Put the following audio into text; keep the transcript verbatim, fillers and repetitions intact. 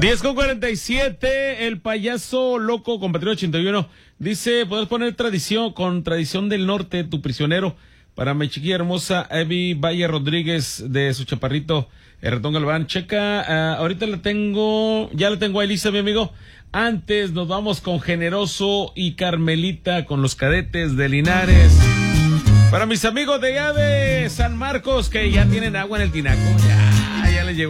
diez con cuarenta y siete, el payaso loco compatriota ochenta y uno dice, ¿puedes poner tradición con tradición del norte, tu prisionero? Para mi chiquilla hermosa Evi Valle Rodríguez de su chaparrito el Ratón Galván. Checa, uh, ahorita la tengo, ya la tengo a Elisa, mi amigo. Antes nos vamos con Generoso y Carmelita con los Cadetes de Linares. Para mis amigos de allá de San Marcos que ya tienen agua en el tinaco, ya, ya les llegó.